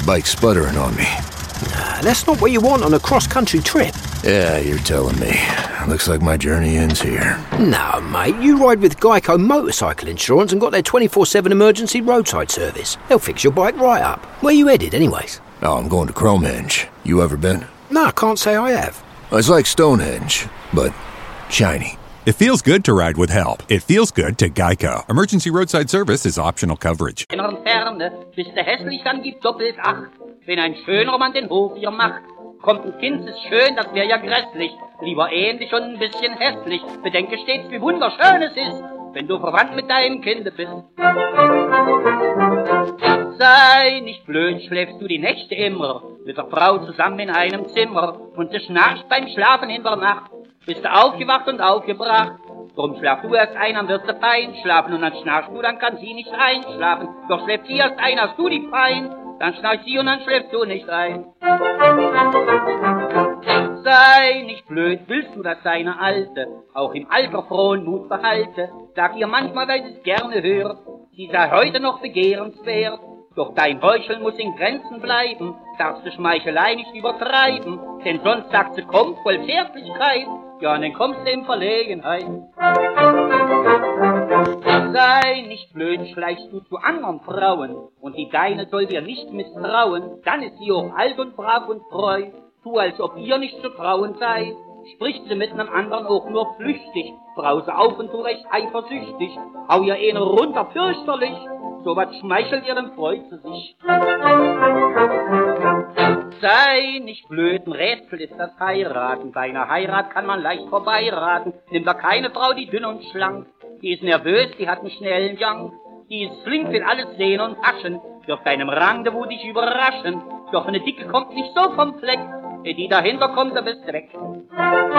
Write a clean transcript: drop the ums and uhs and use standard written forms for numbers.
Bike's sputtering on me. That's not what you want on a cross-country trip. Yeah, you're telling me. Looks like my journey ends here. No, mate, you ride with Geico Motorcycle Insurance and got their 24/7 emergency roadside service. They'll fix your bike right up. Where you headed, anyways? Oh, I'm going to Cromehenge. You ever been? No, I can't say I have. It's like Stonehenge, but shiny. It feels good to ride with help. It feels good to Geico. Emergency roadside service is optional coverage. In der Ferne, bis der hässlich dann gibt doppelt acht. Wenn ein schöner Mann den Hof ihr macht, kommt ein Kind, ist schön, das wär ja grässlich. Lieber ähnlich und ein bisschen hässlich. Bedenke stets, wie wunderschön es ist, wenn du verwandt mit deinem Kinde bist. Sei nicht blöd, schläfst du die Nächte immer mit der Frau zusammen in einem Zimmer und sie schnarcht beim Schlafen in der Nacht. Bist du aufgewacht und aufgebracht? Drum schlaf du erst ein, dann wirst du fein schlafen und dann schnarchst du, dann kann sie nicht einschlafen. Doch schläft sie erst ein, hast du die Pein, dann schnarcht sie und dann schläfst du nicht ein. Sei nicht blöd, willst du, dass deine Alte auch im Alter frohen Mut behalte? Sag ihr manchmal, weil sie's gerne hört, sie sei heute noch begehrenswert. Doch dein Heucheln muss in Grenzen bleiben, darfst du Schmeichelei nicht übertreiben, denn sonst sagt sie, komm, voll Zärtlichkeit, ja, dann kommst du in Verlegenheit. Sei nicht blöd, schleichst du zu anderen Frauen, und die deine soll dir nicht misstrauen, dann ist sie auch alt und brav und treu, tu, als ob ihr nicht zu trauen sei. Spricht sie mit nem anderen auch nur flüchtig, brause auf und tu recht eifersüchtig, hau ihr eine runter fürchterlich, so was schmeichelt ihr, dann freut sie sich. Sei nicht blöd, ein Rätsel ist das Heiraten, bei einer Heirat kann man leicht vorbeiraten, nimm da keine Frau, die dünn und schlank, die ist nervös, die hat einen schnellen Gang, die ist flink, will alles sehen und haschen, wird deinem Rendezvous dich überraschen, doch eine Dicke kommt nicht so vom Fleck, die dahinter kommt, da bist du weg.